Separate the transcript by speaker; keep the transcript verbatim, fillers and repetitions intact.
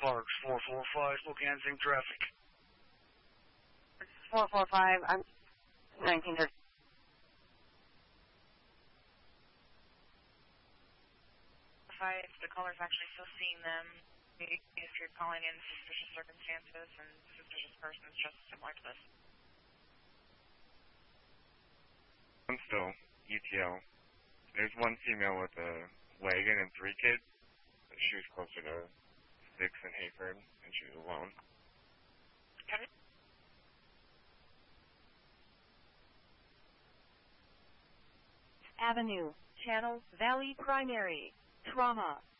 Speaker 1: Parks, four four five, Lansing traffic.
Speaker 2: four four five, I'm nineteen thirty.
Speaker 3: If the caller's actually still seeing them, if you're calling in suspicious circumstances and suspicious persons just similar to this.
Speaker 4: I'm still E T L. There's one female with a wagon and three kids. She was closer to six in Hayford, and she was alone.
Speaker 3: Okay.
Speaker 5: Avenue, Channel, Valley Primary, Trauma.